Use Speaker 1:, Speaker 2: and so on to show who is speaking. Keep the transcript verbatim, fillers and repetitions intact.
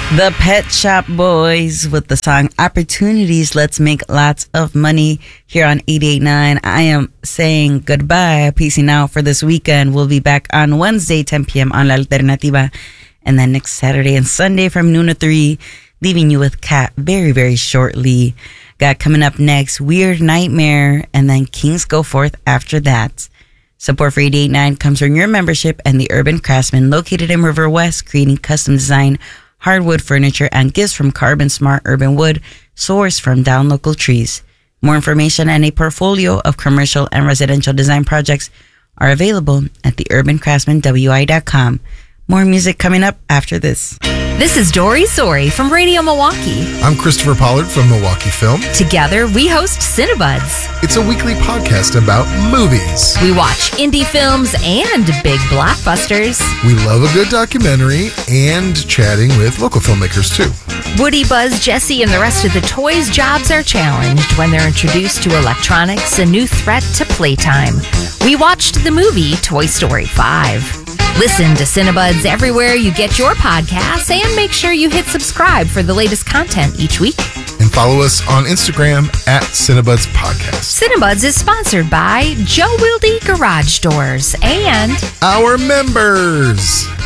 Speaker 1: The Pet Shop Boys with the song Opportunities. Let's make lots of money here on eighty-eight point nine. I am saying goodbye, peacing out for this weekend. We'll be back on Wednesday, ten p.m. on La Alternativa. And then next Saturday and Sunday from noon to three, leaving you with Kat very, very shortly. Got coming up next, Weird Nightmare, and then Kings Go Forth after that. Support for eighty-eight point nine comes from your membership and the Urban Craftsman located in River West, creating custom design hardwood furniture and gifts from Carbon Smart Urban Wood, sourced from down local trees. More information and a portfolio of commercial and residential design projects are available at the urban craftsman w i dot com. More music coming up after this.
Speaker 2: This is Dory Sori from Radio Milwaukee.
Speaker 3: I'm Christopher Pollard from Milwaukee Film.
Speaker 2: Together, we host Cinebuds.
Speaker 3: It's a weekly podcast about movies.
Speaker 2: We watch indie films and big blockbusters.
Speaker 3: We love a good documentary and chatting with local filmmakers, too.
Speaker 2: Woody, Buzz, Jesse, and the rest of the toys' jobs are challenged when they're introduced to electronics, a new threat to playtime. We watched the movie Toy Story five. Listen to Cinebuds everywhere you get your podcasts and make sure you hit subscribe for the latest content each week.
Speaker 3: And follow us on Instagram at Cinebuds Podcast.
Speaker 2: Cinebuds is sponsored by Joe Wilde Garage Doors and
Speaker 3: our members.